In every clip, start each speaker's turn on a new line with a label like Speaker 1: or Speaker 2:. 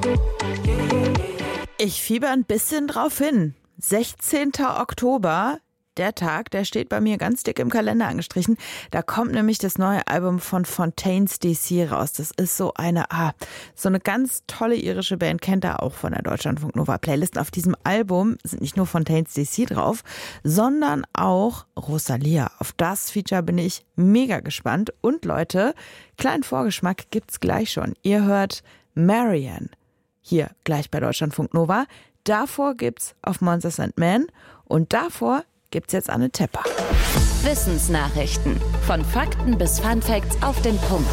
Speaker 1: Ich fieber ein bisschen drauf hin. 16. Oktober, der Tag, der steht bei mir ganz dick im Kalender angestrichen. Da kommt nämlich das neue Album von Fontaines DC raus. Das ist so eine ganz tolle irische Band, kennt ihr auch von der Deutschlandfunk Nova Playlist. Auf diesem Album sind nicht nur Fontaines DC drauf, sondern auch Rosalia. Auf das Feature bin ich mega gespannt. Und Leute, kleinen Vorgeschmack gibt's gleich schon. Ihr hört Marianne. Hier gleich bei Deutschlandfunk Nova. Davor gibt's auf Monsters and Men und davor gibt's jetzt Anne Tepper.
Speaker 2: Wissensnachrichten. Von Fakten bis Funfacts auf den Punkt.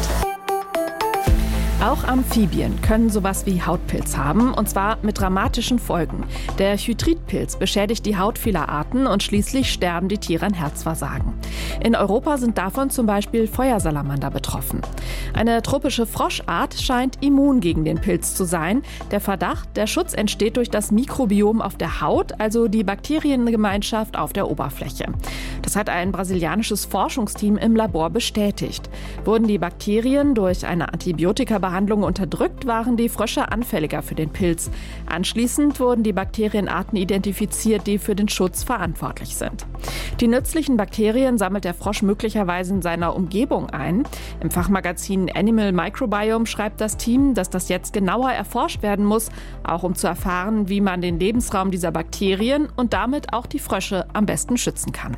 Speaker 3: Auch Amphibien können sowas wie Hautpilz haben, und zwar mit dramatischen Folgen. Der Chytridpilz beschädigt die Haut vieler Arten und schließlich sterben die Tiere an Herzversagen. In Europa sind davon zum Beispiel Feuersalamander betroffen. Eine tropische Froschart scheint immun gegen den Pilz zu sein. Der Verdacht, der Schutz entsteht durch das Mikrobiom auf der Haut, also die Bakteriengemeinschaft auf der Oberfläche. Das hat ein brasilianisches Forschungsteam im Labor bestätigt. Wurden die Bakterien durch eine Antibiotikabehandlung unterdrückt, waren die Frösche anfälliger für den Pilz. Anschließend wurden die Bakterienarten identifiziert, die für den Schutz verantwortlich sind. Die nützlichen Bakterien sammelt der Frosch möglicherweise in seiner Umgebung ein. Im Fachmagazin Animal Microbiome schreibt das Team, dass das jetzt genauer erforscht werden muss, auch um zu erfahren, wie man den Lebensraum dieser Bakterien und damit auch die Frösche am besten schützen kann.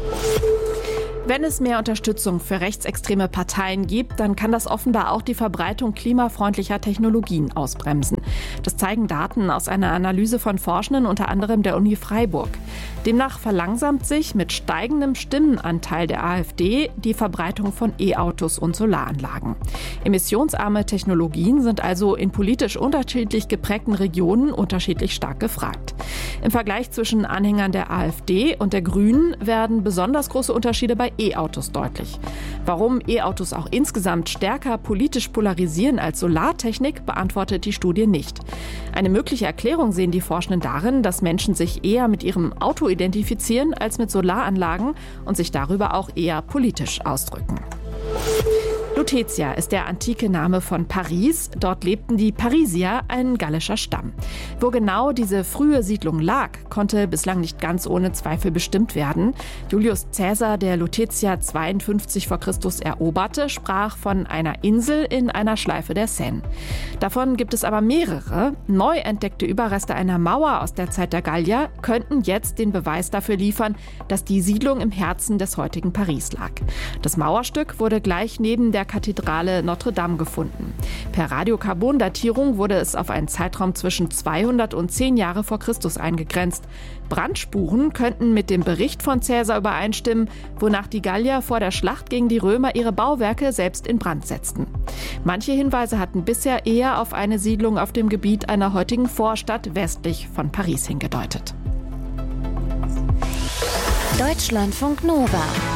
Speaker 3: Wenn es mehr Unterstützung für rechtsextreme Parteien gibt, dann kann das offenbar auch die Verbreitung klimafreundlicher Technologien ausbremsen. Das zeigen Daten aus einer Analyse von Forschenden, unter anderem der Uni Freiburg. Demnach verlangsamt sich mit steigendem Stimmenanteil der AfD die Verbreitung von E-Autos und Solaranlagen. Emissionsarme Technologien sind also in politisch unterschiedlich geprägten Regionen unterschiedlich stark gefragt. Im Vergleich zwischen Anhängern der AfD und der Grünen werden besonders große Unterschiede bei E-Autos deutlich. Warum E-Autos auch insgesamt stärker politisch polarisieren als Solartechnik, beantwortet die Studie nicht. Eine mögliche Erklärung sehen die Forschenden darin, dass Menschen sich eher mit ihrem Auto identifizieren als mit Solaranlagen und sich darüber auch eher politisch ausdrücken. Lutetia ist der antike Name von Paris. Dort lebten die Parisier, ein gallischer Stamm. Wo genau diese frühe Siedlung lag, konnte bislang nicht ganz ohne Zweifel bestimmt werden. Julius Caesar, der Lutetia 52 v. Chr. eroberte, sprach von einer Insel in einer Schleife der Seine. Davon gibt es aber mehrere. Neu entdeckte Überreste einer Mauer aus der Zeit der Gallier könnten jetzt den Beweis dafür liefern, dass die Siedlung im Herzen des heutigen Paris lag. Das Mauerstück wurde gleich neben der Kathedrale Notre Dame gefunden. Per Radiokarbondatierung wurde es auf einen Zeitraum zwischen 200 und 10 Jahre vor Christus eingegrenzt. Brandspuren könnten mit dem Bericht von Caesar übereinstimmen, wonach die Gallier vor der Schlacht gegen die Römer ihre Bauwerke selbst in Brand setzten. Manche Hinweise hatten bisher eher auf eine Siedlung auf dem Gebiet einer heutigen Vorstadt westlich von Paris hingedeutet.
Speaker 2: Deutschlandfunk Nova.